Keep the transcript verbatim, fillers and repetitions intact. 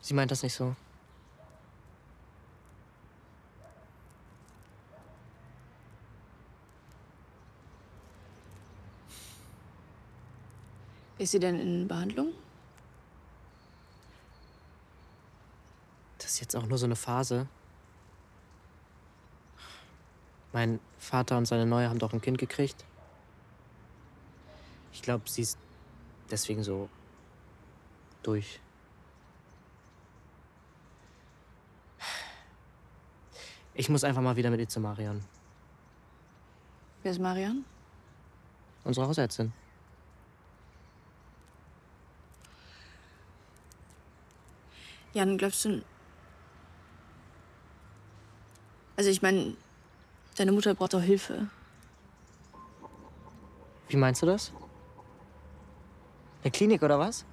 Sie meint das nicht so. Ist sie denn in Behandlung? Das ist jetzt auch nur so eine Phase. Mein Vater und seine Neue haben doch ein Kind gekriegt. Ich glaube, sie ist deswegen so durch. Ich muss einfach mal wieder mit ihr zu Marion, Wer ist Marian? unsere Hausärztin. Jan, glaubst du... Also ich meine, deine Mutter braucht doch Hilfe. Wie meinst du das? Eine Klinik oder was?